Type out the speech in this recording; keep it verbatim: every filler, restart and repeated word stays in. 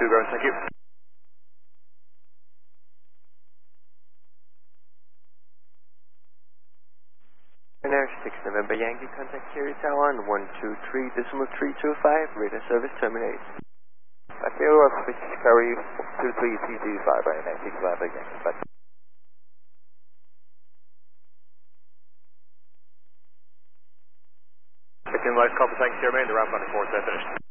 two ground, thank you. Air six November Yankee, contact Sirius Tower on one two three decimal three two five, radar service terminate. Thank you, uh, switch carry two three three two five, right, Air six November Yankee, bye. Check in light, copy, thanks, Jermaine, the ramp on the fourth set finished.